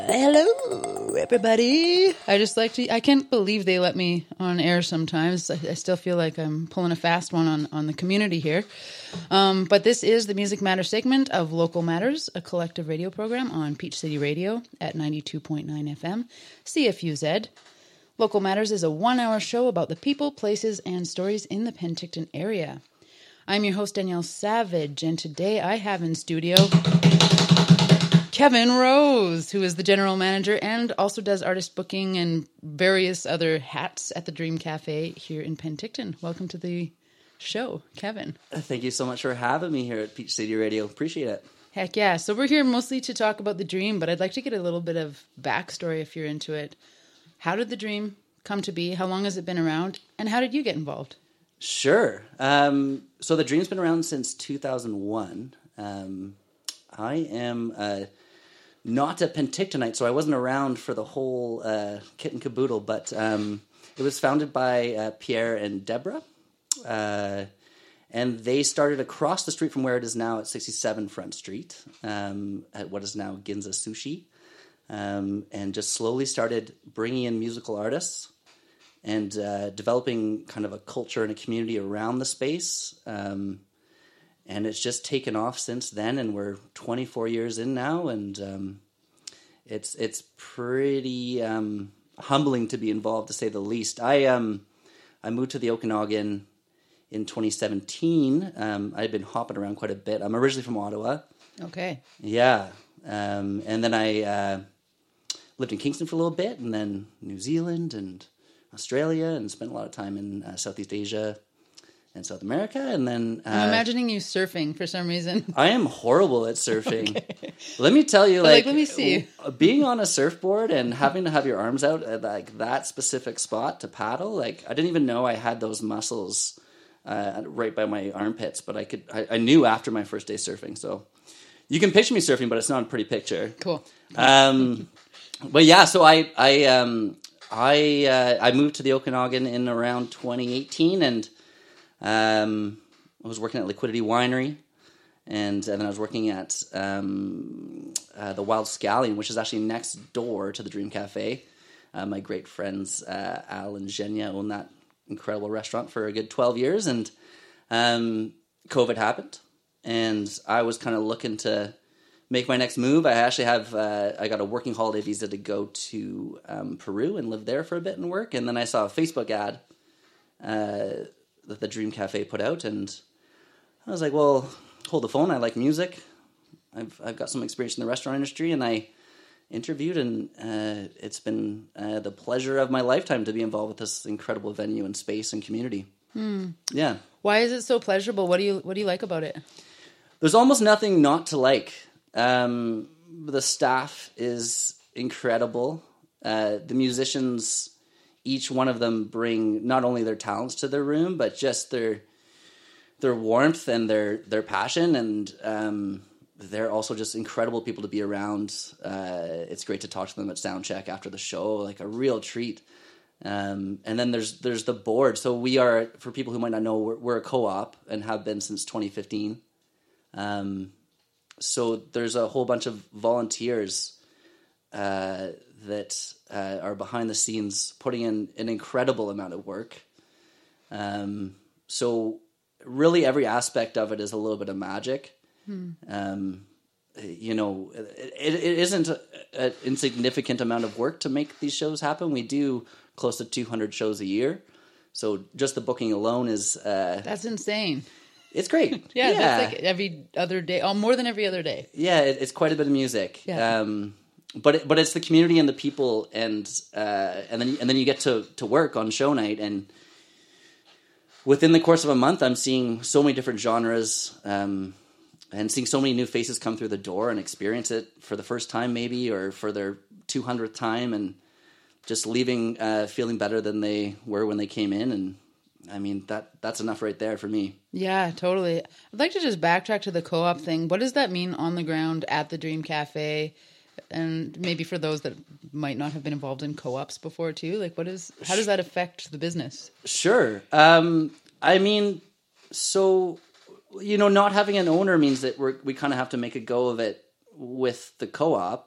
Hello, everybody. I can't believe they let me on air sometimes. I still feel like I'm pulling a fast one on the community here. But this is the Music Matters segment of Local Matters, a collective radio program on Peach City Radio at 92.9 FM, CFUZ. Local Matters is a 1-hour show about the people, places, and stories in the Penticton area. I'm your host, Danielle Savage, and today I have in studio Kevin Rose, who is the general manager and also does artist booking and various other hats at the Dream Cafe here in Penticton. Welcome to the show, Kevin. Thank you so much for having me here at Peach City Radio. Appreciate it. Heck yeah. So we're here mostly to talk about the Dream, but I'd like to get a little bit of backstory if you're into it. How did the Dream come to be? How long has it been around? And how did you get involved? Sure. So the Dream's been around since 2001. I am not a Pentictonite, so I wasn't around for the whole kit and caboodle, but it was founded by Pierre and Deborah, and they started across the street from where it is now at 67 Front Street, at what is now Ginza Sushi, and just slowly started bringing in musical artists and developing kind of a culture and a community around the space. And it's just taken off since then, and we're 24 years in now, and it's pretty humbling to be involved, to say the least. I moved to the Okanagan in 2017. I've been hopping around quite a bit. I'm originally from Ottawa. Okay. Yeah. And then I lived in Kingston for a little bit, and then New Zealand and Australia, and spent a lot of time in Southeast Asia and South America, and then I'm imagining you surfing for some reason. I am horrible at surfing. Okay. Let me tell you, let me see. Being on a surfboard and having to have your arms out at like that specific spot to paddle, like I didn't even know I had those muscles right by my armpits, but I knew after my first day surfing. So you can picture me surfing, but it's not a pretty picture. Cool. But yeah, so I moved to the Okanagan in around 2018, and I was working at Liquidity Winery, and then I was working at the Wild Scallion, which is actually next door to the Dream Cafe. My great friends Al and Zhenya own that incredible restaurant for a good 12 years, and COVID happened, and I was kind of looking to make my next move. I actually have I got a working holiday visa to go to Peru and live there for a bit and work, and then I saw a Facebook ad that the Dream Cafe put out, and I was like, well, hold the phone. I like music. I've got some experience in the restaurant industry, and I interviewed, and it's been the pleasure of my lifetime to be involved with this incredible venue and space and community. Yeah. Why is it so pleasurable? What do you like about it? There's almost nothing not to like. The staff is incredible. The musicians, each one of them bring not only their talents to their room, but just their warmth and their passion, and they're also just incredible people to be around. It's great to talk to them at soundcheck after the show, like a real treat. And then there's the board. So we are, for people who might not know, we're a co-op and have been since 2015. So there's a whole bunch of volunteers that are behind the scenes putting in an incredible amount of work. So really every aspect of it is a little bit of magic. You know, it isn't an insignificant amount of work to make these shows happen. We do close to 200 shows a year. So just the booking alone is... That's insane. It's great. Yeah, that's like every other day, more than every other day. Yeah, it's quite a bit of music. Yeah. But it's the community and the people, and then you get to work on show night, and within the course of a month, I'm seeing so many different genres, and seeing so many new faces come through the door and experience it for the first time, maybe, or for their 200th time, and just leaving feeling better than they were when they came in, and I mean, that's enough right there for me. Yeah, totally. I'd like to just backtrack to the co-op thing. What does that mean on the ground at the Dream Cafe? And maybe for those that might not have been involved in co-ops before too, like how does that affect the business? Sure. I mean, so, not having an owner means that we kind of have to make a go of it with the co-op.